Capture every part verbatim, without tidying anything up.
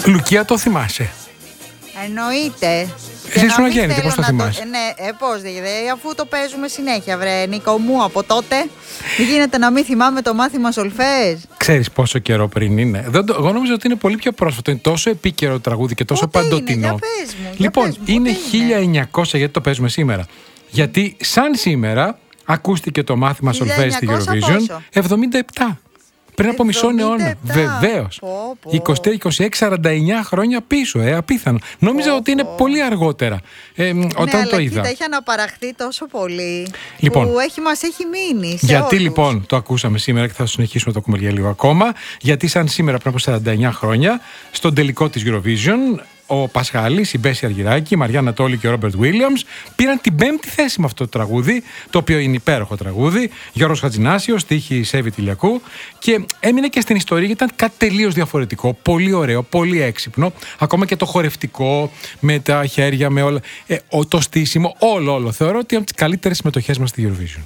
Λουκία, το θυμάσαι? Εννοείται. Εσύ ήσουν αγέννητη, πώς το θυμάσαι? Το... Ναι, ε, πώς δηλαδή, αφού το παίζουμε συνέχεια, βρε Νίκο μου, από τότε. Δεν γίνεται να μην θυμάμαι το μάθημα σολφές. Ξέρεις πόσο καιρό πριν είναι? Δεν το... Εγώ νόμιζα ότι είναι πολύ πιο πρόσφατο. Είναι τόσο επίκαιρο τραγούδι και τόσο πότε παντοτινό. Είναι, για πες μου, λοιπόν, για πες μου, είναι είναι? χίλια εννιακόσια, γιατί το παίζουμε σήμερα. Γιατί σαν σήμερα ακούστηκε το μάθημα σολφές στη Eurovision πόσο? εβδομήντα επτά. Πριν από μισό αιώνα. Βεβαίως. είκοσι είκοσι έξι σαράντα εννιά χρόνια πίσω, ε, απίθανο. Νόμιζα πω, ότι είναι πω. πολύ αργότερα. Ε, ναι, όταν αλλά το είδα. Κοίτα, έχει αναπαραχθεί τόσο πολύ. Λοιπόν, που έχει, μας έχει μείνει. Σε γιατί όλους. λοιπόν το ακούσαμε σήμερα και θα συνεχίσουμε το ακούμε για λίγο ακόμα. Γιατί σαν σήμερα πριν από σαράντα εννιά χρόνια, στον τελικό της Eurovision, ο Πασχάλης, η Μπέση Αργυράκη, η Μαριά Ανατόλη και ο Ρόμπερτ Βίλιαμς πήραν την πέμπτη θέση με αυτό το τραγούδι, το οποίο είναι υπέροχο τραγούδι. Γιώργος Χατζηνάσιος, στίχη Σέβη Τηλιακού, και έμεινε και στην ιστορία γιατί ήταν κάτι τελείως διαφορετικό. Πολύ ωραίο, πολύ έξυπνο. Ακόμα και το χορευτικό, με τα χέρια, με όλα. Ε, το στήσιμο, όλο, όλο. Θεωρώ ότι είναι από τις καλύτερες συμμετοχές μας στη Eurovision.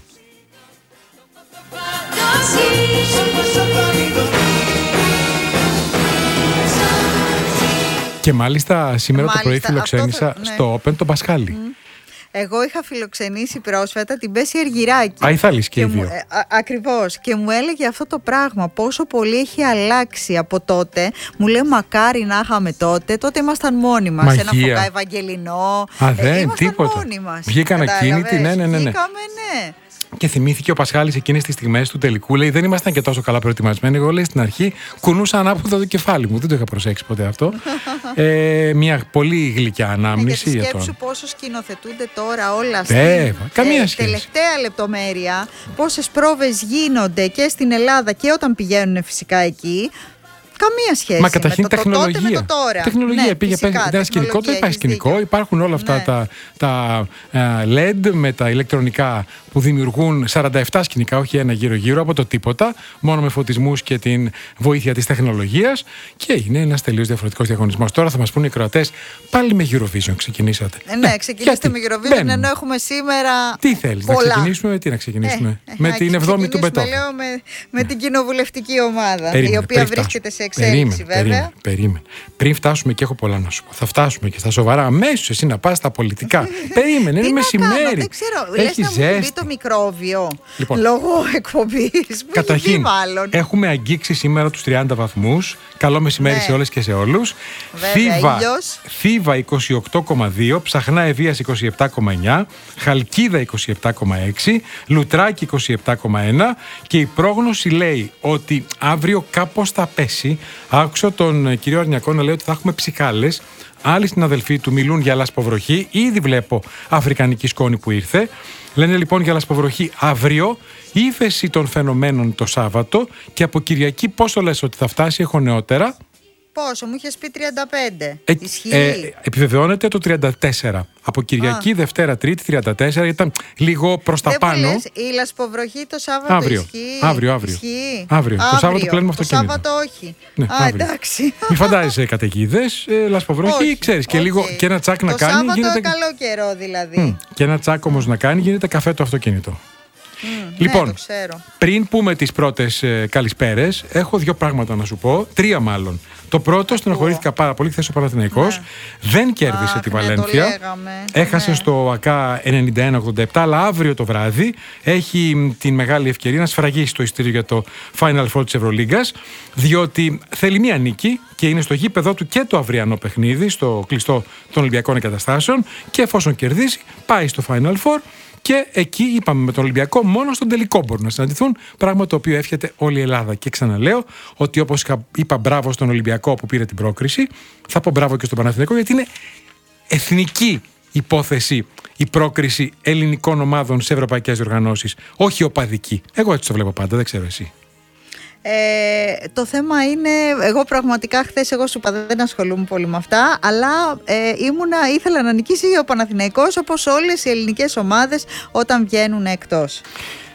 Και μάλιστα σήμερα μάλιστα, το πρωί φιλοξένησα αυτό, ναι. στο Open τον Πασχάλη. Mm. Εγώ είχα φιλοξενήσει πρόσφατα την Μπέση Αργυράκη. Α, η Θάλης και οι δύο. Ε, ακριβώς. Και μου έλεγε αυτό το πράγμα, πόσο πολύ έχει αλλάξει από τότε. Μου λέει μακάρι να είχαμε τότε. Τότε ήμασταν μόνοι μας. Ένα φωκά Ευαγγελινό. Α, δεν, ε, ήμασταν τίποτα. μόνοι μας. Βγήκαν ακίνητοι, ναι, ναι, ναι. Βγήκαμε, ναι. Και θυμήθηκε ο Πασχάλης εκείνες τις στιγμές του τελικού. Λέει: δεν ήμασταν και τόσο καλά προετοιμασμένοι. Εγώ, λέει, στην αρχή κουνούσα ανάποδα το κεφάλι μου. Δεν το είχα προσέξει ποτέ αυτό. ε, μια πολύ γλυκιά ανάμνηση. Ναι, σκέψου πόσο σκηνοθετούνται τώρα όλα αυτά. Καμία ε, σχέση. Τελευταία λεπτομέρεια. Πόσες πρόβες γίνονται και στην Ελλάδα και όταν πηγαίνουν φυσικά εκεί. Καμία σχέση. Μα καταρχήν με το, τεχνολογία. Το τότε με το τώρα. Τεχνολογία. Ναι, πήγε φυσικά, ένα σκηνικό, το υπάρχει σκηνικό. Υπάρχουν όλα αυτά ναι. τα, τα uh, ελ ι ντι με τα ηλεκτρονικά που δημιουργούν σαράντα επτά σκηνικά, όχι ένα γύρω-γύρω από το τίποτα, μόνο με φωτισμούς και την βοήθεια της τεχνολογίας. Και είναι ένας τελείως διαφορετικός διαγωνισμός. Τώρα θα μας πούνε οι Κροατές, πάλι με Eurovision ξεκινήσατε. Ε, ναι, ξεκινήστε με Eurovision, μπαίνουμε. Ενώ έχουμε σήμερα. Τι θέλεις, να ξεκινήσουμε, τι να ξεκινήσουμε. Ε, με την εβδόμη του Μπετόβεν. Λέω με, με την κοινοβουλευτική ομάδα, περίμενε, η οποία βρίσκεται σε εξέλιξη, περίμενε, βέβαια. Περίμενε, περίμενε. Πριν φτάσουμε, και έχω πολλά να σου πω. Θα φτάσουμε και στα σοβαρά. Αμέσως εσύ να πας στα πολιτικά. Περίμενε, είναι μεσημέρι. Δεν ξέρω, λες να μου μπει το μικρόβιο λοιπόν, λόγω εκπομπής. Καταρχήν, έχουμε αγγίξει σήμερα τους τριάντα βαθμούς. Καλό μεσημέρι ναι. σε όλες και σε όλους. Θήβα, Θήβα είκοσι οκτώ κόμμα δύο, Ψαχνά Ευβοίας είκοσι επτά κόμμα εννιά, Χαλκίδα είκοσι επτά κόμμα έξι, Λουτράκι είκοσι επτά κόμμα ένα, και η πρόγνωση λέει ότι αύριο κάπως θα πέσει. Άκουσα τον κύριο Αρνιακό να λέει ότι θα έχουμε ψυχάλες. Άλλοι συναδελφοί του μιλούν για λασποβροχή. Ήδη βλέπω αφρικανική σκόνη που ήρθε. Λένε λοιπόν για λασποβροχή αύριο, ύφεση των φαινομένων το Σάββατο, και από Κυριακή πόσο λες ότι θα φτάσει? Έχω νεότερα. Πόσο, μου είχες πει τριάντα πέντε. Ε, ε, επιβεβαιώνεται το τριάντα τέσσερα. Από Κυριακή, Α. Δευτέρα, Τρίτη, τριάντα τέσσερα. Ήταν λίγο προς τα πάνω. Λες, η λασποβροχή το Σάββατο αύριο. ισχύει. Αύριο, αύριο. Ισχύει. Αύριο. Το Σάββατο πλένουμε αυτοκίνητο. Το Σάββατο όχι. Ναι, Α, αύριο. εντάξει. Μη φαντάζεσαι καταιγίδες, ε, λασποβροχή, ξέρεις. Και, λίγο, και ένα τσάκ το να κάνει. Σάββατο γίνεται... καλό καιρό δηλαδή. Mm. Και ένα τσάκ όμως να κάνει, γίνεται καφέ το αυτοκίνητο. Mm, λοιπόν, ναι, το ξέρω. Πριν πούμε τις πρώτες ε, καλησπέρες, έχω δύο πράγματα να σου πω. Τρία μάλλον. Το πρώτο, στενοχωρήθηκα πάρα πολύ χθες ο Παναθηναϊκός. Ναι. Δεν κέρδισε Αχ, τη ναι, Βαλένθια. Έχασε ναι. στο ΑΚΑ ενενήντα ένα ογδόντα επτά, αλλά αύριο το βράδυ έχει την μεγάλη ευκαιρία να σφραγίσει το ειστήριο για το Final Four της Ευρωλίγκας, διότι θέλει μία νίκη και είναι στο γήπεδο του και το αυριανό παιχνίδι, στο κλειστό των Ολυμπιακών Εγκαταστάσεων, και εφόσον κερδίσει, πάει στο Final Four. Και εκεί είπαμε με τον Ολυμπιακό μόνο στον τελικό μπορούν να συναντηθούν, πράγμα το οποίο εύχεται όλη η Ελλάδα. Και ξαναλέω ότι όπως είπα μπράβο στον Ολυμπιακό που πήρε την πρόκριση, θα πω μπράβο και στον Παναθηναϊκό, γιατί είναι εθνική υπόθεση η πρόκριση ελληνικών ομάδων σε ευρωπαϊκές διοργανώσεις, όχι οπαδική. Εγώ έτσι το βλέπω πάντα, δεν ξέρω εσύ. Ε, το θέμα είναι, εγώ πραγματικά χθες εγώ σου είπα δεν ασχολούμαι πολύ με αυτά, αλλά ε, ήμουνα, ήθελα να νικήσει ο Παναθηναϊκός όπως όλες οι ελληνικές ομάδες όταν βγαίνουν εκτός.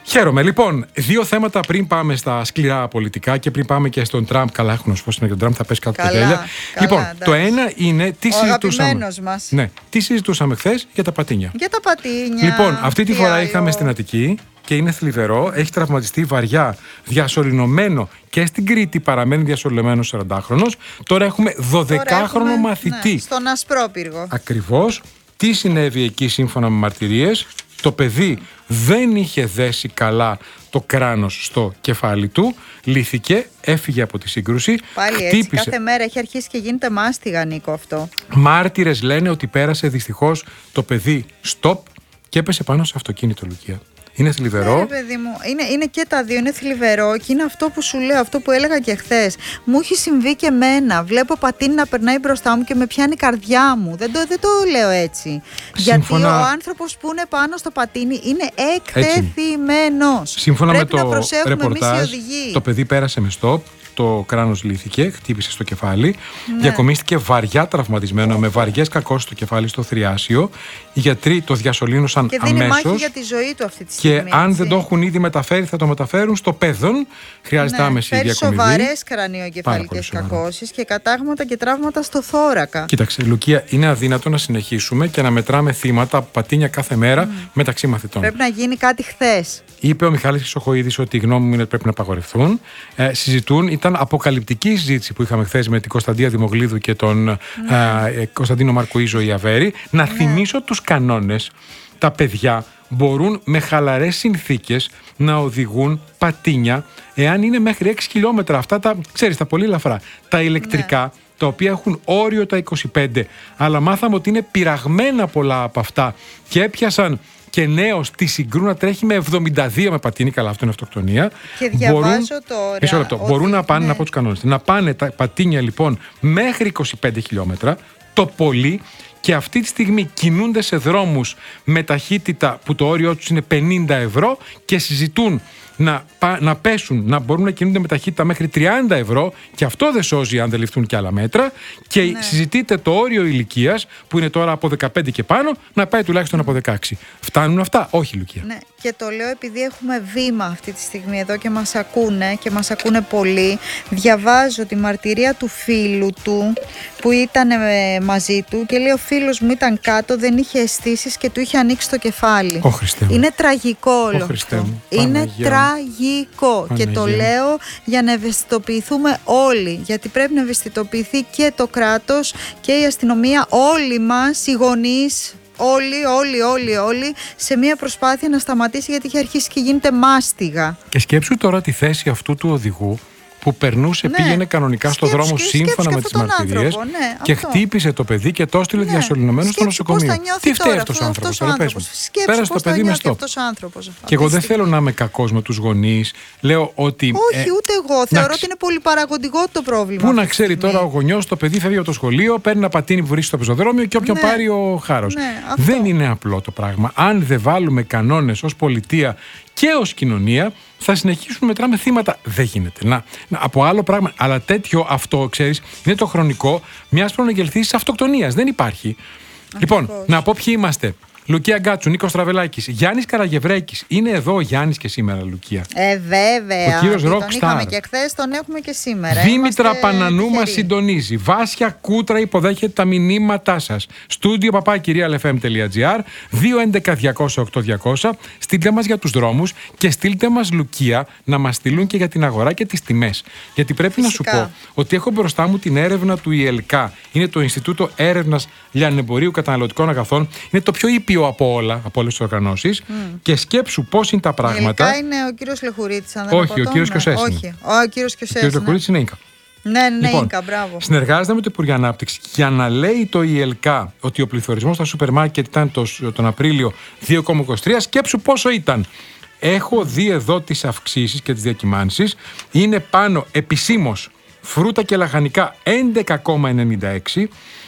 Χαίρομαι. Λοιπόν, δύο θέματα πριν πάμε στα σκληρά πολιτικά και πριν πάμε και στον Τραμπ. Καλά, έχω να σου πω στην τον Τραμπ, θα πέσει κάτω τα γέλια. Λοιπόν, εντάξει. Το ένα είναι τι Ο συζητούσαμε. Μας. Ναι, τι συζητούσαμε χθες για τα πατίνια. Για τα πατίνια. Λοιπόν, αυτή τη τι φορά άλλο. είχαμε στην Αττική και είναι θλιβερό. Έχει τραυματιστεί βαριά, διασωληνωμένο και στην Κρήτη παραμένει διασωληνωμένος σαραντάχρονος. Τώρα έχουμε δωδεκάχρονο μαθητή. Ναι, στον Ασπρόπυργο. Ακριβώς. Τι συνέβη εκεί σύμφωνα με μαρτυρίες? Το παιδί δεν είχε δέσει καλά το κράνος στο κεφάλι του, λύθηκε, έφυγε από τη σύγκρουση. Πάλι χτύπησε. Έτσι, κάθε μέρα έχει αρχίσει και γίνεται μάστιγα, Νίκο, αυτό. Μάρτυρες λένε ότι πέρασε δυστυχώς το παιδί στοπ και έπεσε πάνω σε αυτοκίνητο, Λουκία. Είναι θλιβερό. Ναι, παιδί μου. Είναι, είναι και τα δύο. Είναι θλιβερό και είναι αυτό που σου λέω, αυτό που έλεγα και χθες. Μου έχει συμβεί και εμένα. Βλέπω πατίνι να περνάει μπροστά μου και με πιάνει η καρδιά μου. Δεν το, δεν το λέω έτσι. Σύμφωνα... Γιατί ο άνθρωπος που είναι πάνω στο πατίνι είναι εκτεθειμένος. Σύμφωνα Πρέπει με το να προσέχουμε ρεπορτάζ, εμείς οι οδηγοί. το παιδί πέρασε με στοπ. Το κράνος λύθηκε, χτύπησε στο κεφάλι, ναι. Διακομίστηκε βαριά τραυματισμένο, με βαριές κακώσεις στο κεφάλι, στο θριάσιο. Οι γιατροί το διασωλήνωσαν αμέσως. Και δίνει μάχη για τη ζωή του αυτή τη στιγμή. Και αν έτσι. δεν το έχουν ήδη μεταφέρει, θα το μεταφέρουν στο πέδον. Χρειάζεται ναι, άμεση διακομιδή. Φέρει σοβαρές κρανιοεγκεφαλικές κακώσεις και κατάγματα και τραύματα στο θώρακα. Κοίταξε, Λουκία, είναι αδύνατο να συνεχίσουμε και να μετράμε θύματα από πατίνια κάθε μέρα mm. μεταξύ μαθητών. Πρέπει να γίνει κάτι χθες. Είπε ο Μιχάλης Χρυσοχοΐδης ότι η γνώμη μου είναι ότι πρέπει να απαγορευτούν. Ε, συζητούν, ήταν αποκαλυπτική η συζήτηση που είχαμε χθες με την Κωνσταντία Δημογλίδου και τον ναι. ε, Κωνσταντίνο Μαρκουίζο Ιαβέρη. Να ναι. θυμίσω τους κανόνες. Τα παιδιά μπορούν με χαλαρές συνθήκες να οδηγούν πατίνια εάν είναι μέχρι έξι χιλιόμετρα. Αυτά τα, ξέρεις, τα πολύ ελαφρά. Τα ηλεκτρικά, ναι. τα οποία έχουν όριο τα είκοσι πέντε, αλλά μάθαμε ότι είναι πειραγμένα πολλά από αυτά και έπιασαν και νέος τη συγκρού να τρέχει με εβδομήντα δύο με πατίνι, καλά αυτό είναι αυτοκτονία. Και διαβάζω μπορούν, τώρα μισό λεπτό, ότι, μπορούν να πάνε, ναι. να πω τους κανόνες, να πάνε τα πατίνια λοιπόν μέχρι είκοσι πέντε χιλιόμετρα, το πολύ, και αυτή τη στιγμή κινούνται σε δρόμους με ταχύτητα που το όριό τους είναι πενήντα ευρώ και συζητούν να, να πέσουν, να μπορούν να κινούνται με ταχύτητα μέχρι τριάντα ευρώ, και αυτό δεν σώζει αν δεν ληφθούν και άλλα μέτρα. Και ναι. συζητείται το όριο ηλικίας που είναι τώρα από δεκαπέντε και πάνω να πάει τουλάχιστον από δεκαέξι. Φτάνουν αυτά? Όχι, Λουκία. Ναι. Και το λέω επειδή έχουμε βήμα αυτή τη στιγμή εδώ και μας ακούνε και μας ακούνε πολύ. Διαβάζω τη μαρτυρία του φίλου του που ήταν μαζί του και λέει: ο φίλος μου ήταν κάτω, δεν είχε αισθήσεις και του είχε ανοίξει το κεφάλι. Ω, Χριστέ μου. Είναι τραγικό όλο Ω, Χριστέ αυτό. μου. Είναι Παναγία. τραγικό. Παναγία. Και το λέω για να ευαισθητοποιηθούμε όλοι. Γιατί πρέπει να ευαισθητοποιηθεί και το κράτος και η αστυνομία, όλοι μας, οι γονείς. Όλοι, όλοι, όλοι, όλοι σε μια προσπάθεια να σταματήσει, γιατί έχει αρχίσει και γίνεται μάστιγα. Και σκέψου τώρα τη θέση αυτού του οδηγού που περνούσε, ναι. πήγαινε κανονικά στο σκέψου, δρόμο σκέψου, σύμφωνα σκέψου με τις μαρτυρίες, ναι, και αυτό. χτύπησε το παιδί και το έστειλε ναι. διασωληνωμένο στο νοσοκομείο. Τι φταίει αυτός ο άνθρωπος? Πέρασε το παιδί με στόπ. Και εγώ δεν θέλω να είμαι κακός με τους γονείς. Λέω ότι. Όχι, ε, ούτε εγώ. Θεωρώ ότι είναι πολύ παραγωγικό το πρόβλημα. Πού να ξέρει τώρα ο γονιός, το παιδί φεύγει από το σχολείο, παίρνει ένα πατίνι που βρίσκει στο πεζοδρόμιο και όποιον ναι. πάρει ο χάρος. Ναι, δεν είναι απλό το πράγμα. Αν δεν βάλουμε κανόνες ως πολιτεία και ως κοινωνία, θα συνεχίσουν να μετράμε θύματα. Δεν γίνεται. Να, να, από άλλο πράγμα. Αλλά τέτοιο αυτό, ξέρεις, είναι το χρονικό μιας προαναγγελθής αυτοκτονίας. Δεν υπάρχει. Ακριβώς. Λοιπόν, να πω ποιοι είμαστε. Λουκία Γκάτσου, Νίκος Τραβελάκης, Γιάννης Καραγευρέκης. Είναι εδώ ο Γιάννης και σήμερα, Λουκία. Ε, βέβαια. Ο κύριος Rockstar. Τον είχαμε και χθες, τον έχουμε και σήμερα. Δήμητρα Πανανού μας συντονίζει. Βάσια Κούτρα υποδέχεται τα μηνύματά σας. Στούντιο παπά κυρία ελ εφ εμ τελεία τζι άρ, δύο έντεκα διακόσια οκτώ διακόσια. Στείλτε μας για τους δρόμους και στείλτε μας, Λουκία, να μας στείλουν και για την αγορά και τις τιμές. Γιατί πρέπει Φυσικά. να σου πω ότι έχω μπροστά μου την έρευνα του ι ελ κέι. Είναι το Ινστιτούτο Έρευνας Λιανεμπορίου Καταναλωτικών Αγαθών. Είναι το πιο ήπιο από όλα, από όλες τις οργανώσεις. Mm. Και σκέψου πώς είναι τα πράγματα. Τελικά είναι ο κύριος Λεχουρίτης, αν δεν Όχι, ο κύριος Κιωσές. Όχι, ο κύριος Κιωσές. Ο κύριος Λεχουρίτης είναι Ίνκα. Ναι, ναι, λοιπόν, Ίνκα, μπράβο. Συνεργάζεται με το Υπουργείο Ανάπτυξη για να λέει το ι ελ κέι ότι ο πληθωρισμός στα σούπερ μάρκετ ήταν το, τον Απρίλιο δύο κόμμα είκοσι τρία. Σκέψου πόσο ήταν. Έχω δει εδώ τις αυξήσεις και τις διακυμάνσεις. Είναι πάνω επισήμως φρούτα και λαχανικά έντεκα κόμμα ενενήντα έξι.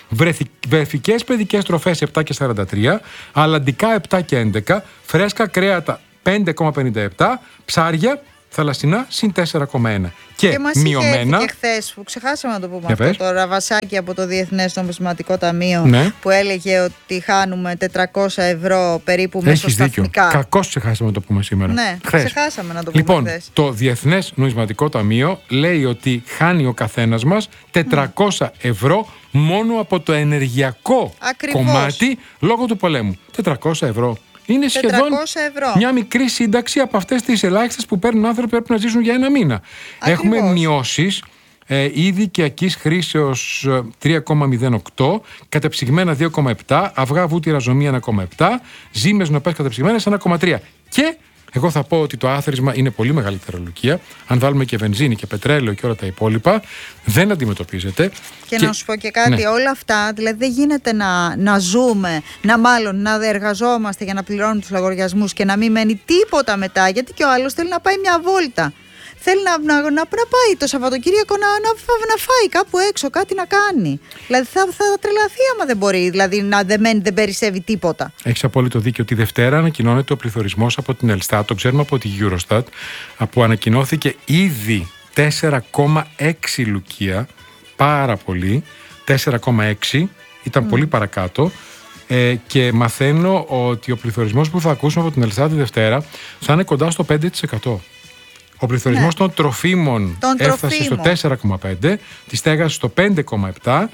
Βρεφικές παιδικές τροφές επτά κόμμα σαράντα τρία, αλλαντικά επτά κόμμα έντεκα, φρέσκα κρέατα πέντε κόμμα πενήντα επτά, ψάρια θαλασσινά συν τέσσερα κόμμα ένα. Και, και μας μειωμένα. Και χθες που ξεχάσαμε να το πούμε Για αυτό, πες. το Ραβασάκι από το Διεθνές Νομισματικό Ταμείο, Ναι. που έλεγε ότι χάνουμε τετρακόσια ευρώ περίπου Έχεις μεσοσταθμικά. δίκιο. Κακώς ξεχάσαμε να το πούμε σήμερα. Ναι, Χθες. ξεχάσαμε να το πούμε Λοιπόν, χθες. το Διεθνές Νομισματικό Ταμείο λέει ότι χάνει ο καθένας μας τετρακόσια ευρώ μόνο από το ενεργειακό Ακριβώς. κομμάτι λόγω του πολέμου. τετρακόσια ευρώ. Είναι σχεδόν τετρακόσια ευρώ. μια μικρή σύνταξη από αυτές τις ελάχιστες που παίρνουν άνθρωποι που πρέπει να ζήσουν για ένα μήνα. Ακριβώς. Έχουμε μειώσεις ε, είδη οικιακής χρήσεως ε, τρία κόμμα μηδέν οκτώ, κατεψυγμένα δύο κόμμα επτά, αυγά βούτυρα ζωμή ένα κόμμα επτά, ζύμες νοπές κατεψυγμένες ένα κόμμα τρία. Και εγώ θα πω ότι το άθροισμα είναι πολύ μεγαλύτερη λουκία. Αν βάλουμε και βενζίνη και πετρέλαιο και όλα τα υπόλοιπα, δεν αντιμετωπίζεται. Και, και να σου πω και κάτι, ναι. όλα αυτά, δηλαδή δεν γίνεται να, να ζούμε, να μάλλον να εργαζόμαστε για να πληρώνουμε τους λογαριασμούς και να μην μένει τίποτα μετά, γιατί και ο άλλος θέλει να πάει μια βόλτα. Θέλει να, να, να, να πάει το Σαββατοκύριακο να, να, να φάει κάπου έξω, κάτι να κάνει. Δηλαδή θα, θα τρελαθεί άμα δεν μπορεί, δηλαδή να δεν, μένει, δεν περισσεύει τίποτα. Έχεις απόλυτο δίκιο. Τη Δευτέρα ανακοινώνεται ο πληθωρισμός από την Ελστάτ, το ξέρουμε από τη Eurostat, που ανακοινώθηκε ήδη τέσσερα κόμμα έξι λουκία, πάρα πολύ, τέσσερα κόμμα έξι, ήταν mm. πολύ παρακάτω. Ε, και μαθαίνω ότι ο πληθωρισμός που θα ακούσουμε από την Ελστάτ τη Δευτέρα θα είναι κοντά στο πέντε τοις εκατό. Ο πληθωρισμός ναι. των τροφίμων Τον έφτασε τροφίμων. στο τέσσερα κόμμα πέντε, τη στέγαση στο πέντε κόμμα επτά,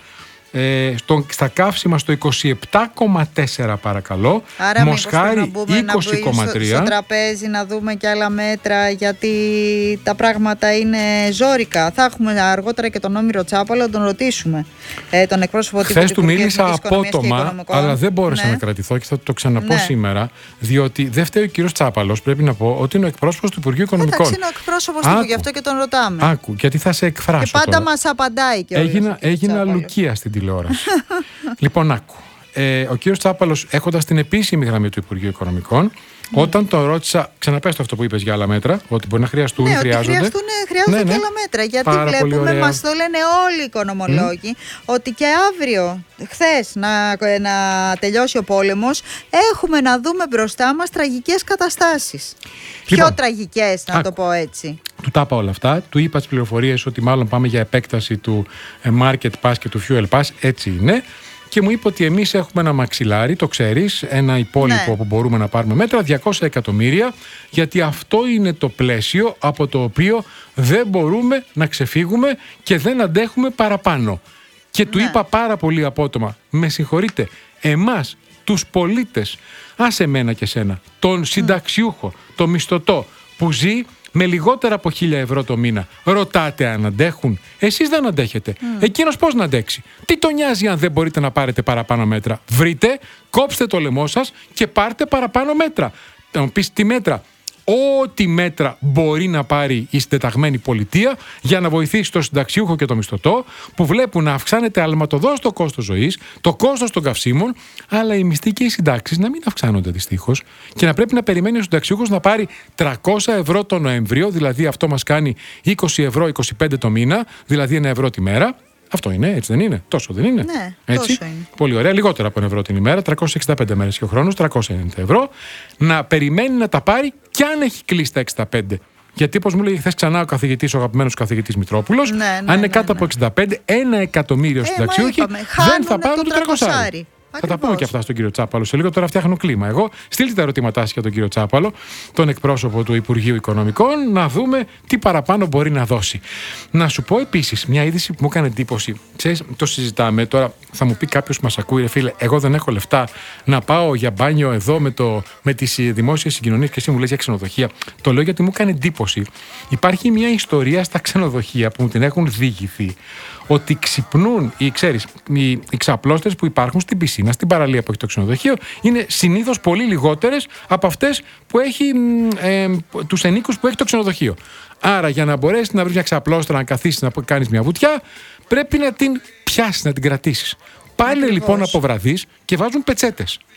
ε, στο, στα καύσιμα στο είκοσι επτά κόμμα τέσσερα παρακαλώ, άρα μοσχάρι είκοσι κόμμα τρία. Στο, στο τραπέζι να δούμε και άλλα μέτρα, γιατί τα πράγματα είναι ζόρικα. Θα έχουμε αργότερα και τον Όμηρο Τσάπαλο, τον ρωτήσουμε, ε, τον εκπρόσωπο Χθες του μίλησα απότομα, αλλά δεν μπόρεσα ναι. να κρατηθώ και θα το ξαναπώ ναι. σήμερα, διότι δεν φταίει ο κύριος Τσάπαλος, πρέπει να πω ότι είναι ο εκπρόσωπος του Υπουργείου Οικονομικών. Εντάξει, είναι ο εκπρόσωπος του, γι' αυτό και τον ρωτάμε. Άκου, γιατί θα σε εκφράσω. Και πάντα τώρα. μας απαντάει και Έγινα, έγινα λουκία στην τηλεόραση. Λοιπόν, άκου. Ε, ο κύριος Τσάπαλος, έχοντας την επίσημη γραμμή του Υπουργείου Οικονομικών, mm. όταν τον ρώτησα, ξαναπες το αυτό που είπες για άλλα μέτρα, ότι μπορεί να χρειαστούν, ναι, χρειάζονται. Ότι χρειάζονται ναι, ναι. και άλλα μέτρα. Γιατί Πάρα βλέπουμε, μας το λένε όλοι οι οικονομολόγοι, mm. ότι και αύριο, χθες, να, να τελειώσει ο πόλεμος, έχουμε να δούμε μπροστά μας τραγικές καταστάσεις. Λοιπόν, πιο τραγικές, να άκου. το πω έτσι. Του τα είπα όλα αυτά. Του είπα τις πληροφορίες ότι μάλλον πάμε για επέκταση του Market Pass και του Fuel Pass. Έτσι είναι. Και μου είπε ότι εμείς έχουμε ένα μαξιλάρι, το ξέρεις, ένα υπόλοιπο ναι. που μπορούμε να πάρουμε μέτρα, διακόσια εκατομμύρια, γιατί αυτό είναι το πλαίσιο από το οποίο δεν μπορούμε να ξεφύγουμε και δεν αντέχουμε παραπάνω. Και του ναι. είπα πάρα πολύ απότομα, με συγχωρείτε, εμάς, τους πολίτες, άσε εμένα και σένα, τον συνταξιούχο, τον μισθωτό που ζει με λιγότερα από χίλια ευρώ το μήνα, ρωτάτε αν αντέχουν. Εσείς δεν αντέχετε. Mm. Εκείνος πώς να αντέξει. Τι τον νοιάζει αν δεν μπορείτε να πάρετε παραπάνω μέτρα. Βρείτε, κόψτε το λαιμό σας και πάρτε παραπάνω μέτρα. Θα μου πεις τι μέτρα. Ό,τι μέτρα μπορεί να πάρει η συντεταγμένη πολιτεία για να βοηθήσει το συνταξιούχο και το μισθωτό που βλέπουν να αυξάνεται αλματοδός το κόστος ζωής, το κόστος των καυσίμων, αλλά οι μισθοί και οι συντάξεις να μην αυξάνονται δυστυχώς και να πρέπει να περιμένει ο συνταξιούχος να πάρει τριακόσια ευρώ το Νοέμβριο, δηλαδή αυτό μας κάνει είκοσι ευρώ είκοσι πέντε το μήνα, δηλαδή ένα ευρώ τη μέρα. Αυτό είναι, έτσι δεν είναι. Τόσο δεν είναι. Ναι, έτσι. τόσο είναι. Πολύ ωραία. Λιγότερο από ένα ευρώ την ημέρα, τριακόσιες εξήντα πέντε μέρες και ο χρόνος, τριακόσια ενενήντα ευρώ. Να περιμένει να τα πάρει κι αν έχει κλείσει τα εξήντα πέντε. Γιατί, όπως μου λέει χθες ξανά ο καθηγητής, ο αγαπημένος καθηγητής Μητρόπουλος, ναι, ναι, αν είναι ναι, κάτω ναι. από εξήντα πέντε, ένα εκατομμύριο συνταξιούχοι ε, δεν θα πάρουν το τριακόσια. Θα Ακριβώς. τα πούμε και αυτά στον κύριο Τσάπαλο. Σε λίγο τώρα φτιάχνω κλίμα. Εγώ στείλτε τα ερωτήματά σας για τον κύριο Τσάπαλο, τον εκπρόσωπο του Υπουργείου Οικονομικών, να δούμε τι παραπάνω μπορεί να δώσει. Να σου πω επίσης μια είδηση που μου έκανε εντύπωση. Ξέρεις, το συζητάμε τώρα. Θα μου πει κάποιος που μας ακούει, ρε φίλε, εγώ δεν έχω λεφτά να πάω για μπάνιο εδώ με, το, με τις δημόσιες συγκοινωνίες και εσύ μου λες για ξενοδοχεία. Το λέω γιατί μου έκανε εντύπωση. Υπάρχει μια ιστορία στα ξενοδοχεία που μου την έχουν διηγηθεί. Ότι ξυπνούν οι, ξέρεις, οι, οι ξαπλώστες που υπάρχουν στην πισίνα, στην παραλία που έχει το ξενοδοχείο, είναι συνήθως πολύ λιγότερες από αυτές που έχει ε, τους ενίκους που έχει το ξενοδοχείο. Άρα, για να μπορέσεις να βρεις μια ξαπλώστρα, να καθίσεις, να κάνεις μια βουτιά, πρέπει να την πιάσεις, να την κρατήσεις. Πάλι λοιπόν από βραδείς και βάζουν πετσέτες.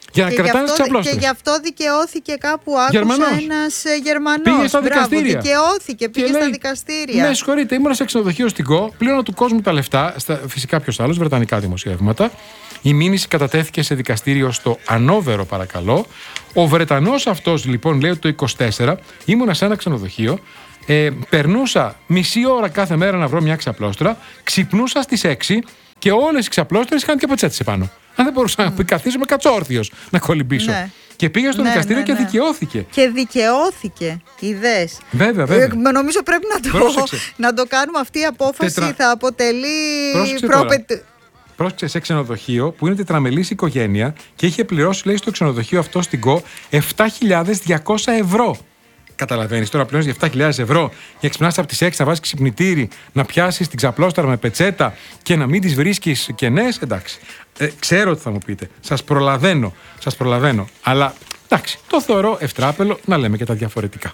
Για να κρατάνε τις ξαπλώστρες. Και γι' αυτό δικαιώθηκε κάπου, άκουσα ένας Γερμανός. Πήγε στα Μπράβο, δικαστήρια. δικαιώθηκε, πήγε και στα λέει, δικαστήρια. Με συγχωρείτε, ήμουν σε ξενοδοχείο στην ΚΟ, πλήρωνα του κόσμου τα λεφτά, στα, φυσικά ποιος άλλος, βρετανικά δημοσιεύματα. Η μήνυση κατατέθηκε σε δικαστήριο στο Ανόβερο, παρακαλώ. Ο Βρετανός αυτός λοιπόν λέει ότι το είκοσι τέσσερα ήμουνα σε ένα ξενοδοχείο. Ε, περνούσα μισή ώρα κάθε μέρα να βρω μια ξαπλώστρα, ξυπνούσα στις έξι και όλες οι ξαπλώστρες είχαν και πετσέτες επάνω. Αν δεν μπορούσα mm. να καθίσω, με κάτσω όρθιος να κολυμπήσω. Ναι. Και πήγα στο ναι, δικαστήριο ναι, ναι. και δικαιώθηκε. Και δικαιώθηκε. Ιδέες. Βέβαια, βέβαια. Ε, νομίζω πρέπει να το, να το κάνουμε. Αυτή η απόφαση Τετρα... θα αποτελεί. Πρόπε... Πρόσεξε, σε ξενοδοχείο που είναι τετραμελής οικογένεια και είχε πληρώσει, λέει, στο ξενοδοχείο αυτό στην ΚΟ επτά χιλιάδες διακόσια ευρώ. Καταλαβαίνεις, τώρα πλέον για επτά χιλιάδες ευρώ για ξυπνάς από τις έξι να βάζεις ξυπνητήρι, να πιάσεις την ξαπλώστρα με πετσέτα και να μην τις βρίσκεις κενές. Εντάξει. Ε, ξέρω τι θα μου πείτε. Σας προλαβαίνω. Σας προλαβαίνω. Αλλά εντάξει, το θεωρώ ευτράπελο να λέμε και τα διαφορετικά.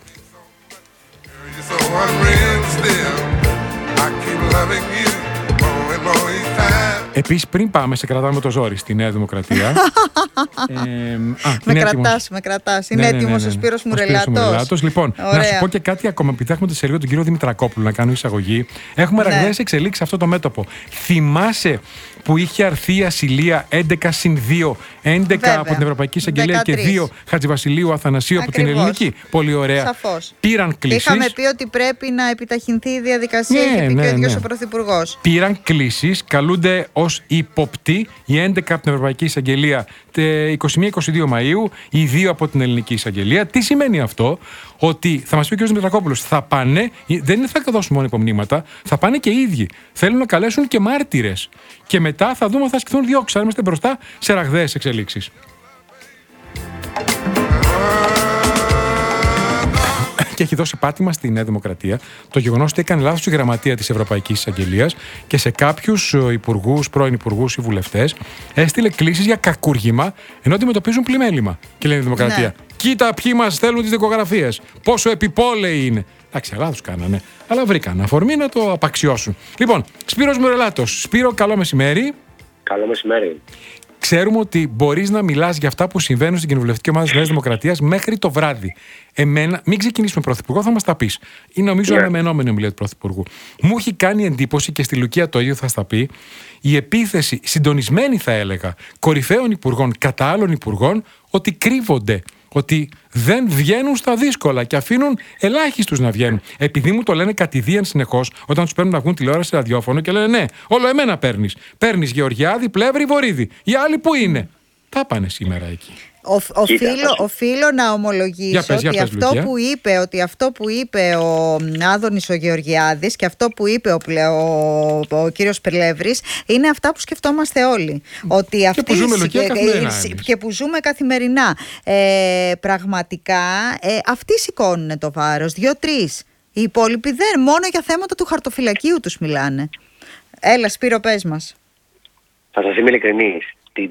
Επίσης, πριν πάμε σε κρατάμε το ζόρι στη Νέα Δημοκρατία. ε, α, με κρατάς, με κρατάς. Είναι ναι, έτοιμος ναι, ναι, ναι. ο Σπύρος Μουρελάτος. Λοιπόν, Ωραία. να σου πω και κάτι ακόμα. Επειδή έχουμε τη σελίδα του κύριο Δημητρακόπουλου να κάνω εισαγωγή. Έχουμε ναι. ραγδαίες εξελίξεις σε αυτό το μέτωπο. Θυμάσαι που είχε αρθεί η ασυλία έντεκα συν δύο, έντεκα Βέβαια. από την Ευρωπαϊκή Εισαγγελία και δύο Χατζηβασιλείου Αθανασίου Ακριβώς. από την Ελληνική. Πολύ ωραία. Σαφώς. Πήραν κλήσεις. Είχαμε πει ότι πρέπει να επιταχυνθεί η διαδικασία. Ναι, είχε πει ναι, και ο ίδιος ναι. ο Πρωθυπουργός. Πήραν κλήσεις, καλούνται ως υποπτοί οι έντεκα από την Ευρωπαϊκή Εισαγγελία είκοσι μία είκοσι δύο Μαΐου, οι δύο από την Ελληνική Εισαγγελία. Τι σημαίνει αυτό? Ότι θα μας πει ο κ. Δημητρακόπουλος, θα πάνε, δεν είναι θα δώσουν μόνο υπομνήματα, θα πάνε και οι ίδιοι. Θέλουν να καλέσουν και μάρτυρες. Και μετά θα δούμε αν θα ασκηθούν διώξεις. Είμαστε μπροστά σε ραγδαίες εξελίξεις. Και έχει δώσει πάτημα στη Νέα Δημοκρατία το γεγονός ότι έκανε λάθος η γραμματεία της Ευρωπαϊκής Εισαγγελίας και σε κάποιους υπουργούς, πρώην υπουργούς ή βουλευτές έστειλε κλήσεις για κακούργημα ενώ αντιμετωπίζουν πλημέλημα. Και λένε η Δημοκρατία, ναι. κοίτα ποιοι μας θέλουν τις δικογραφίες, πόσο επιπόλαιοι είναι. Εντάξει, λάθος κάνανε, αλλά βρήκαν αφορμή να το απαξιώσουν. Λοιπόν, Σπύρος Μουρελάτος. Σπύρο, καλό μεσημέρι. Καλό μεσημέρι. Ξέρουμε ότι μπορείς να μιλάς για αυτά που συμβαίνουν στην κοινοβουλευτική ομάδα της Νέας Δημοκρατίας μέχρι το βράδυ. Εμένα, μην ξεκινήσουμε Πρωθυπουργό, θα μας τα πεις. Είναι νομίζω yeah. αναμενόμενη ομιλία του Πρωθυπουργού. Μου έχει κάνει εντύπωση και στη Λουκία το ίδιο θα στα πει η επίθεση συντονισμένη, θα έλεγα, κορυφαίων υπουργών κατά άλλων υπουργών ότι κρύβονται. Ότι δεν βγαίνουν στα δύσκολα και αφήνουν ελάχιστους να βγαίνουν. Επειδή μου το λένε κατηδίαν συνεχώς, όταν τους παίρνουν να βγουν τηλεόραση, ραδιόφωνο και λένε ναι, όλο εμένα παίρνεις. Παίρνεις Γεωργιάδη, Πλεύρη, Βορύδη. Οι άλλοι που είναι? Τα πάνε σήμερα εκεί. Οφείλω, οφείλω να ομολογήσω πες, ότι, πες, αυτό που είπε, ότι αυτό που είπε ο Άδωνης ο Γεωργιάδης και αυτό που είπε ο, ο, ο κύριος Πλεύρης είναι αυτά που σκεφτόμαστε όλοι. Ότι και, αυτοί, που ζούμε, Λουκία, και, καθημερινά, και που ζούμε καθημερινά. Ε, πραγματικά ε, αυτοί σηκώνουν το βάρος. Δύο-τρεις. Οι υπόλοιποι δεν. Μόνο για θέματα του χαρτοφυλακίου τους μιλάνε. Έλα, Σπύρο, πες μας. Θα σας είμαι ειλικρινής.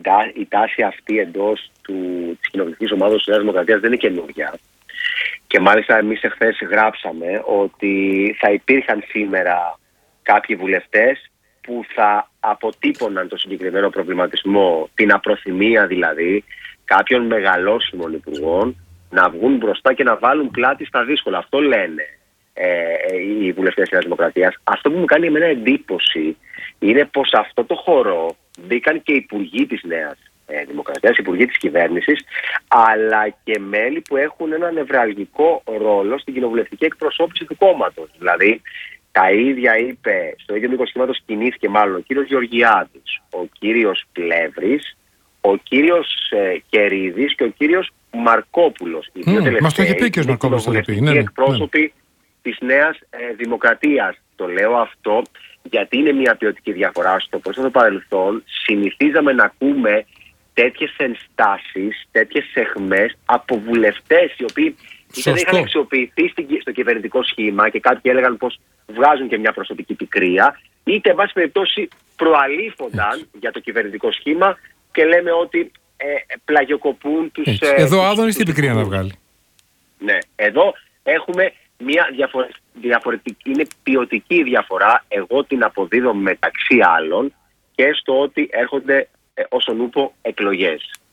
Η τάση αυτή εντός του, της κοινοβουλευτικής ομάδας της Νέας Δημοκρατίας δεν είναι καινούργια. Και μάλιστα εμείς εχθές γράψαμε ότι θα υπήρχαν σήμερα κάποιοι βουλευτές που θα αποτύπωναν το συγκεκριμένο προβληματισμό, την απροθυμία δηλαδή κάποιων μεγαλόσιμων υπουργών να βγουν μπροστά και να βάλουν πλάτη στα δύσκολα. Αυτό λένε ε, οι βουλευτές της Νέας Δημοκρατίας. Αυτό που μου κάνει εμένα εντύπωση είναι πως σε αυτό το χώρο μπήκαν και υπουργοί της Νέας ε, Δημοκρατίας, υπουργοί της κυβέρνησης, αλλά και μέλη που έχουν ένα νευραλγικό ρόλο στην κοινοβουλευτική εκπροσώπηση του κόμματος. Δηλαδή, τα ίδια είπε, στο ίδιο μήκος κύματος κινήθηκε μάλλον ο κύριος Γεωργιάδης, ο κύριος Πλεύρης, ο κύριος ε, Κερίδης και ο κύριος Μαρκόπουλος. Οι δύο mm, μας το είχε πει και ο Μαρκόπουλος. Οι ναι, εκπρόσωποι ναι. της Νέας ε, Δημοκρατίας. Το λέω αυτό γιατί είναι μια ποιοτική διαφορά. Στο πρόσφατο παρελθόν συνηθίζαμε να ακούμε τέτοιες ενστάσεις, τέτοιες εχμές από βουλευτές οι οποίοι είτε δεν είχαν αξιοποιηθεί στο κυβερνητικό σχήμα και κάποιοι έλεγαν πως βγάζουν και μια προσωπική πικρία, είτε εν πάση περιπτώσει προαλήφονταν Έτσι. για το κυβερνητικό σχήμα και λέμε ότι ε, πλαγιοκοπούν τους... Ε, εδώ Άδωνης την πικρία να βγάλει. Ναι, εδώ έχουμε μια διαφορετική, διαφορετική, είναι ποιοτική διαφορά, εγώ την αποδίδω μεταξύ άλλων και στο ότι έρχονται ε, όσον ούπο εκλογές.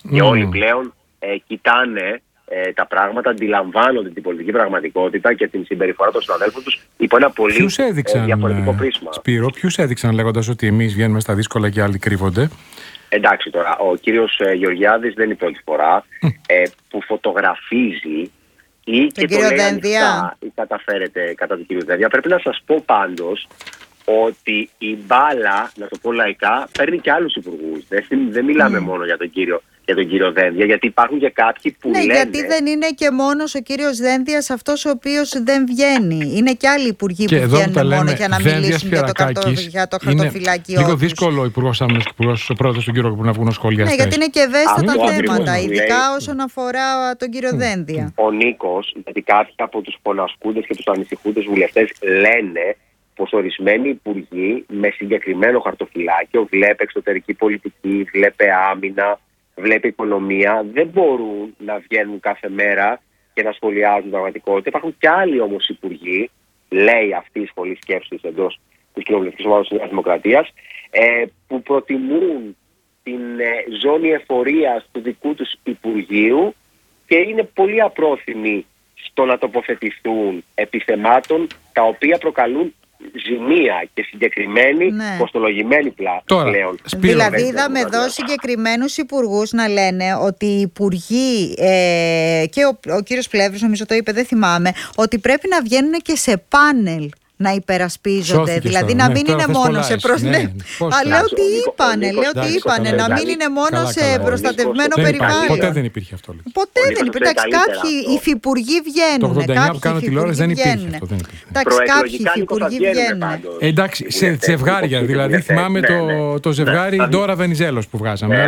Mm. Και όλοι πλέον ε, κοιτάνε ε, τα πράγματα, αντιλαμβάνονται την πολιτική πραγματικότητα και την συμπεριφορά των συναδέλφων τους υπό ένα πολύ ποιους έδειξαν, ε, διαφορετικό πρίσμα. Σπύρο, ποιους έδειξαν λέγοντας ότι εμείς βγαίνουμε στα δύσκολα και άλλοι κρύβονται? Εντάξει τώρα, ο κύριος ε, Γεωργιάδης δεν είναι η πρώτη φορά ε, που φωτογραφίζει ή και το λέει ανοιχτά ή καταφέρεται κατά του κύριου Δένδια. Πρέπει να σας πω πάντως ότι η μπάλα, να το πω λαϊκά, παίρνει και άλλους υπουργούς. Δεν, δεν μιλάμε mm. μόνο για τον κύριο, για τον κύριο Δένδια, γιατί υπάρχουν και κάποιοι που ναι, λένε... γιατί δεν είναι και μόνος ο κύριος Δένδιας αυτός ο οποίος δεν βγαίνει. Είναι και άλλοι υπουργοί και που βγαίνουν μόνο για να μιλήσουν για το, καρτο, για το χαρτοφυλάκιό τους. Λίγο δύσκολο ο υπουργός Άμυνας και ο υπουργός ο πρόεδρος του κύριο που να βγουν σχολιαστές. Ναι, γιατί είναι και ευαίσθητα θέματα, ειδικά λέει, όσον αφορά τον κύριο mm. Δένδια. Ο Νίκος, γιατί κάποιοι από τους φωνασκούντες και τους ανησυχούντες βουλευτές λένε πως ορισμένοι υπουργοί με συγκεκριμένο χαρτοφυλάκιο, βλέπε εξωτερική πολιτική, βλέπε άμυνα, βλέπει οικονομία, δεν μπορούν να βγαίνουν κάθε μέρα και να σχολιάζουν την πραγματικότητα. Υπάρχουν και άλλοι όμως υπουργοί, λέει αυτή η σχολή σκέψης εντός της κοινοβουλευτικής ομάδας της Νέας Δημοκρατίας, ε, που προτιμούν την ε, ζώνη εφορίας του δικού τους υπουργείου και είναι πολύ απρόθυμοι στο να τοποθετηθούν επιθεμάτων τα οποία προκαλούν ζημία και συγκεκριμένη, ναι. κοστολογημένη πλά, Τώρα, πλέον. Σπύρο, δηλαδή είδαμε εδώ συγκεκριμένους υπουργούς να λένε ότι οι υπουργοί ε, και ο, ο κύριος Πλεύρης νομίζω το είπε, δεν θυμάμαι, ότι πρέπει να βγαίνουν και σε πάνελ να υπερασπίζονται, Σώθηκες δηλαδή τώρα, να ναι, μην είναι μόνο σε προς... Ναι, ναι. Αλλά λέω ότι είπανε, λέω ότι είπανε, να μην είναι μόνο καλά, σε καλά, προστατευμένο περιβάλλον. Ποτέ δεν υπήρχε αυτό. Ποτέ δεν υπήρχε. Εντάξει, κάποιοι υφυπουργοί βγαίνουν. Το ογδόντα εννιά που κάνω τηλεόραση δεν υπήρχε αυτό. Εντάξει, κάποιοι υφυπουργοί βγαίνουν. Εντάξει, σε ζευγάρια, δηλαδή θυμάμαι το ζευγάρι Ντόρα Βενιζέλος που βγάζαμε.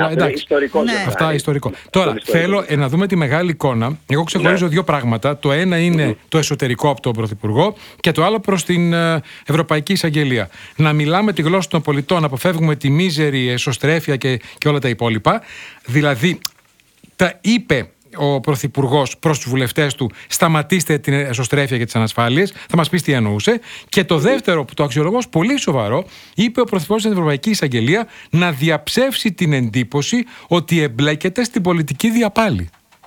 Αυτά ιστορικό. Τώρα, θέλω να δούμε τη μεγάλη εικόνα. Εγώ ξεχωρίζω δύο πράγματα. Το ένα είναι το εσωτερικό από τον Πρωθυπουργό και το άλλο προς την Ευρωπαϊκή Εισαγγελία. Να μιλάμε τη γλώσσα των πολιτών, να αποφεύγουμε τη μίζερη εσωστρέφεια και, και όλα τα υπόλοιπα. Δηλαδή, τα είπε ο Πρωθυπουργός προς τους βουλευτές του, σταματήστε την εσωστρέφεια και τις ανασφάλειες. Θα μας πεις τι εννοούσε. Και το δεύτερο, που το αξιολογώ πολύ σοβαρό, είπε ο Πρωθυπουργός της Ευρωπαϊκής Εισαγγελία να διαψεύσει την εντύπωση ότι εμπλέκεται στην πολιτική διαπάλη.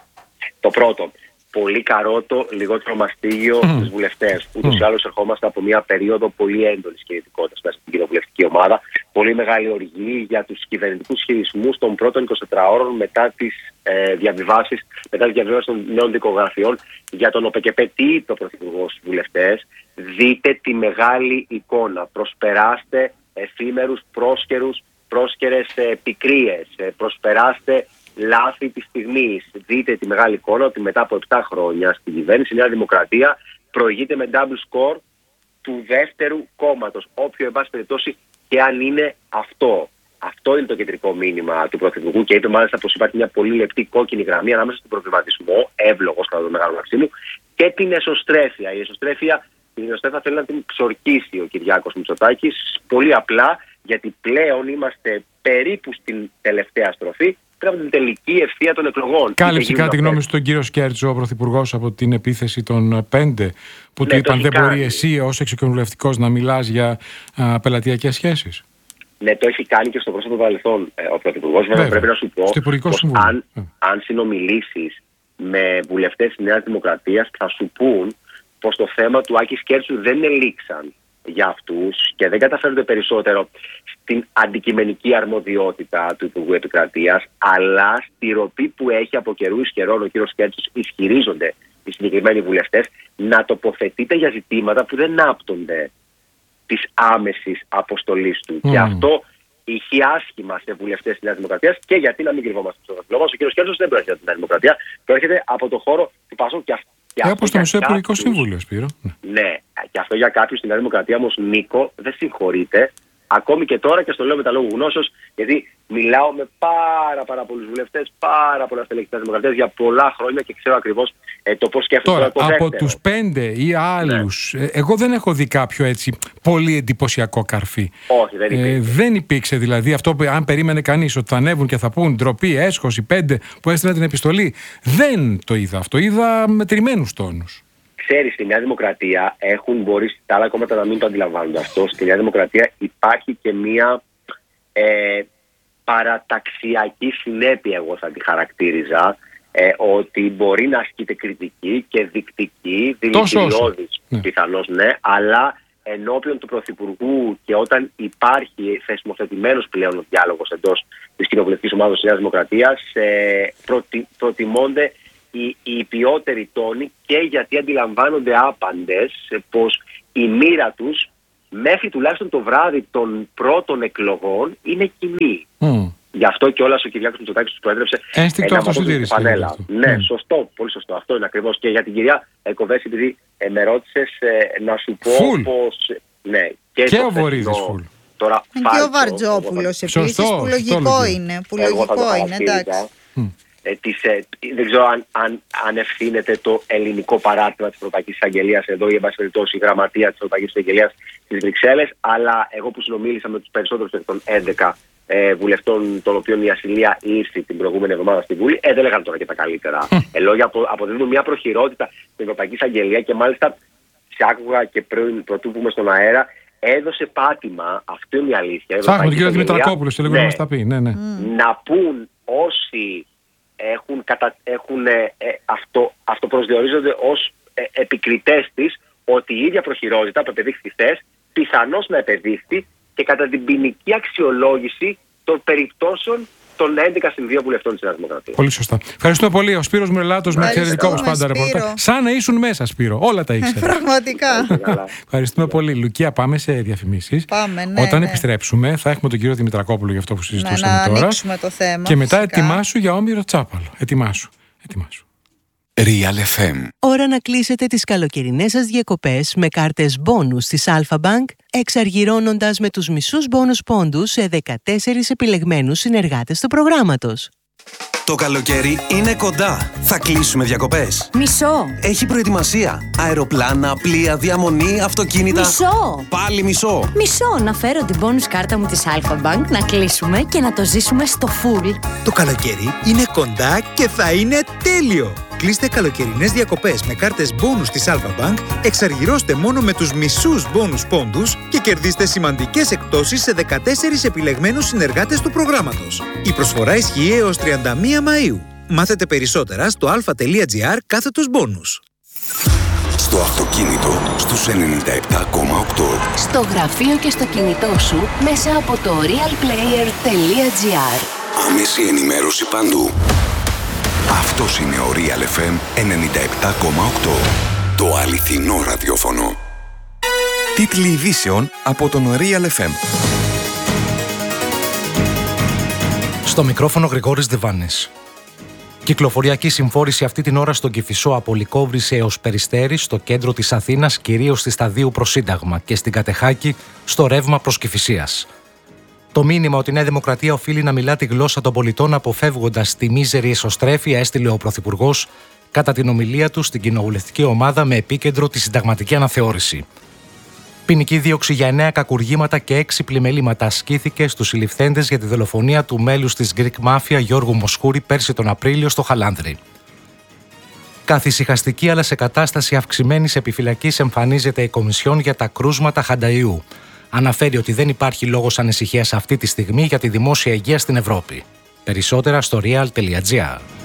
Το πρώτο. Πολύ καρότο, λιγότερο μαστίγιο mm. στους βουλευτές. Ούτως ή mm. άλλως ερχόμαστε από μια περίοδο πολύ έντονης κινητικότητας μέσα στην κοινοβουλευτική ομάδα. Πολύ μεγάλη οργή για τους κυβερνητικούς χειρισμούς των πρώτων εικοσιτετράωρων μετά τις ε, διαβιβάσεις, μετά τις διαβιβάσεις των νέων δικογραφιών για τον ΟΠΕΚΕΠΕ. Τι είπε ο Πρωθυπουργός στους βουλευτές? Δείτε τη μεγάλη εικόνα. Προσπεράστε εφήμερους, πρόσκαιρους, πρόσκαιρες ε, πικρίες. Ε, προσπεράστε λάθη της στιγμής. Δείτε τη μεγάλη εικόνα ότι μετά από επτά χρόνια στην κυβέρνηση η Νέα Δημοκρατία προηγείται με double score του δεύτερου κόμματος. Όποιο εν πάση περιπτώσει και αν είναι αυτό. Αυτό είναι το κεντρικό μήνυμα του Πρωθυπουργού και είπε μάλιστα πως υπάρχει μια πολύ λεπτή κόκκινη γραμμή ανάμεσα στον προβληματισμό, εύλογος κατά το μεγάλο Μαξίμου, και την εσωστρέφεια. Η εσωστρέφεια, την εσωστρέφεια θέλει να την ξορκίσει ο Κυριάκος Μητσοτάκης πολύ απλά, γιατί πλέον είμαστε περίπου στην τελευταία στροφή. Πρέπει την τελική ευθεία των εκλογών. Κάλυψε κάτι γνώμη στον κύριο Σκέρτζο, ο Πρωθυπουργός, από την επίθεση των πέντε που ναι, του είπαν δεν μπορεί εσύ ως εξοκοινοβουλευτικός να μιλάς για α, πελατειακές σχέσεις? Ναι, το έχει κάνει και στο πρόσωπο παρελθόν ε, ο Πρωθυπουργός. Βέβαια, πρέπει να σου πω πως αν, αν συνομιλήσεις με βουλευτές της Νέας Δημοκρατίας θα σου πούν πως το θέμα του Άκη Σκέρτσου δεν ελήξαν για αυτούς και δεν καταφέρονται περισσότερο στην αντικειμενική αρμοδιότητα του Υπουργού Επικρατείας, αλλά στη ροπή που έχει από καιρού εις καιρόν ο κύριος Σκέρτσος, ισχυρίζονται οι συγκεκριμένοι βουλευτές, να τοποθετείται για ζητήματα που δεν άπτονται της άμεσης αποστολής του. Mm. Και αυτό ηχεί άσχημα σε βουλευτές της Νέας Δημοκρατίας, και γιατί να μην κρυβόμαστε στο λόγο. Ο κύριος Σκέρτσος δεν προέρχεται από την Νέα Δημοκρατία, προέρχεται από το χώρο του Πασόκ και αυτό. Και όπως το Μεσαίο Υπουργικό Συμβούλιο, Σπύρο. Ναι, και αυτό για κάποιους στην Νέα Δημοκρατία όμως, Νίκο, δεν συγχωρείται. Ακόμη και τώρα, και στο λέω με τα λόγου γνώσεως, γιατί μιλάω με πάρα, πάρα πολλούς βουλευτές, πάρα πολλά στελέχη της Δημοκρατίας για πολλά χρόνια και ξέρω ακριβώς ε, το πώς σκέφτονται. Τώρα, το από δεύτερο. τους πέντε ή άλλους, ναι. ε, εγώ δεν έχω δει κάποιο έτσι πολύ εντυπωσιακό καρφί. Όχι, δεν υπήρξε. Ε, δεν υπήρξε δηλαδή αυτό που αν περίμενε κανείς ότι θα ανέβουν και θα πούν ντροπή, έσχος, οι πέντε που έστειλαν την επιστολή. Δεν το είδα αυτό. Είδα μετρημένους τόνους. Ξέρεις, στη Νέα Δημοκρατία έχουν μπορέσει τα άλλα κόμματα να μην το αντιλαμβάνονται αυτό. Στη Νέα Δημοκρατία υπάρχει και μία ε, παραταξιακή συνέπεια, εγώ θα τη χαρακτήριζα, ε, ότι μπορεί να ασκείται κριτική και δεικτική, δηλητηριώδης ναι. πιθανώς ναι, αλλά ενώπιον του Πρωθυπουργού και όταν υπάρχει θεσμοθετημένος πλέον ο διάλογος εντός της κοινοβουλευτικής ομάδας της Νέας Δημοκρατίας, ε, προτι, προτιμώνται οι, οι ποιότεροι τόνοι, και γιατί αντιλαμβάνονται άπαντες πως η μοίρα τους μέχρι τουλάχιστον το βράδυ των πρώτων εκλογών είναι κοινή. Mm. Γι' αυτό και όλας ο Κυριάκος Μητσοτάκης τους προέδρεψε ένστικτο αυτοσυντήρηση. Ναι, mm. σωστό, πολύ σωστό. Αυτό είναι ακριβώς. Και για την κυρία Κοβέση, επειδή ε, με ρώτησες, ε, να σου πω Φουλ. πως. Ναι, και, και ο Βορύδης φουλ. Τώρα, και ο Βαρτζόπουλος επίσης, που λογικό είναι. Που λογικό είναι, εντάξει. Mm. Ε, της, ε, δεν ξέρω αν, αν, αν ευθύνεται το ελληνικό παράρτημα της Ευρωπαϊκής Εισαγγελίας εδώ, ή εν πάση περιπτώσει η γραμματεία της Ευρωπαϊκής Εισαγγελίας στις Βρυξέλλες, αλλά εγώ που συνομίλησα με τους περισσότερους των έντεκα ε, βουλευτών, των οποίων η ασυλία ήρθε την προηγούμενη εβδομάδα στη Βουλή, ε, δεν λέγανε τώρα και τα καλύτερα. Mm. Ε, λόγια απο, αποδίδουν μια προχειρότητα στην Ευρωπαϊκή Εισαγγελία, και μάλιστα σε άκουγα και πριν, πρωτού πούμε στον αέρα, έδωσε πάτημα, αυτό είναι η αλήθεια. Ψάχνω τον κύριο Δημητρακόπουλο και λίγο να μας τα πει. Ναι, ναι. Mm. Να πούν όσοι έχουν, κατα... έχουν ε, ε, αυτό, αυτοπροσδιορίζονται ως ε, επικριτές της, ότι η ίδια προχειρότητα που επεδείχθη χθες πιθανώς να επεδείχθη και κατά την ποινική αξιολόγηση των περιπτώσεων των έντεκα συν δύο βουλευτών της Νέας Δημοκρατίας. Πολύ σωστά. Ευχαριστούμε πολύ. Ο Σπύρος Μουρελάτος, με εξαιρετικό όπως πάντα ρεπορτάζ. Σαν να ήσουν μέσα, Σπύρο. Όλα τα ήξερα. Πραγματικά. Ευχαριστούμε πολύ. Λουκία, πάμε σε διαφημίσεις. Πάμε, ναι, Όταν ναι. επιστρέψουμε, θα έχουμε τον κύριο Δημητρακόπουλο για αυτό που συζητούσαμε ναι, να τώρα. ανοίξουμε το θέμα. Και μετά φυσικά. ετοιμάσου για Όμηρο Τσάπαλο. Ετοιμάσου. Ετοιμάσου. Real εφ εμ. Ώρα να κλείσετε τις καλοκαιρινές σας διακοπές με κάρτες μπόνους της Alpha Bank, εξαργυρώνοντας με τους μισούς μπόνους πόντους σε δεκατέσσερις επιλεγμένους συνεργάτες του προγράμματος. Το καλοκαίρι είναι κοντά. Θα κλείσουμε διακοπές. Μισό. Έχει προετοιμασία. Αεροπλάνα, πλοία, διαμονή, αυτοκίνητα. Μισό. Πάλι μισό. Μισό. Να φέρω την bonus κάρτα μου της Alpha Bank, να κλείσουμε και να το ζήσουμε στο full. Το καλοκαίρι είναι κοντά και θα είναι τέλειο. Κλείστε καλοκαιρινές διακοπές με κάρτες μπόνους της Alpha Bank, εξαργυρώστε μόνο με τους μισούς μπόνους πόντους και κερδίστε σημαντικές εκπτώσεις σε δεκατέσσερις επιλεγμένους συνεργάτες του προγράμματος. Η προσφορά ισχύει έως τριάντα μία Μαΐου. Μάθετε περισσότερα στο alpha.gr κάθετος μπόνους. Στο αυτοκίνητο στους ενενήντα επτά κόμμα οκτώ. Στο γραφείο και στο κινητό σου μέσα από το realplayer.gr. Άμεση ενημέρωση παντού. Αυτός είναι ο Real εφ εμ ενενήντα επτά κόμμα οκτώ. Το αληθινό ραδιόφωνο. Τίτλοι ειδήσεων από τον Real εφ εμ. Στο μικρόφωνο Γρηγόρης Διβάνης. Κυκλοφοριακή συμφόρηση αυτή την ώρα στον Κηφισό από Λυκόβρηση έως Περιστέρι, στο κέντρο της Αθήνας, κυρίως στη Σταδίου προς Σύνταγμα, και στην Κατεχάκη, στο ρεύμα προς Κηφισίας. Το μήνυμα ότι η Νέα Δημοκρατία οφείλει να μιλά τη γλώσσα των πολιτών αποφεύγοντας τη μίζερη εσωστρέφεια έστειλε ο Πρωθυπουργός κατά την ομιλία του στην κοινοβουλευτική ομάδα με επίκεντρο τη συνταγματική αναθεώρηση. Ποινική δίωξη για εννέα κακουργήματα και έξι πλημελήματα ασκήθηκε στους συλληφθέντες για τη δολοφονία του μέλους της Greek Mafia Γιώργου Μοσχούρη πέρσι τον Απρίλιο στο Χαλάνδρι. Καθησυχαστική αλλά σε κατάσταση αυξημένης επιφυλακής εμφανίζεται η Κομισιόν για τα κρούσματα Χανταϊού. Αναφέρει ότι δεν υπάρχει λόγος ανησυχίας αυτή τη στιγμή για τη δημόσια υγεία στην Ευρώπη. Περισσότερα στο real.gr.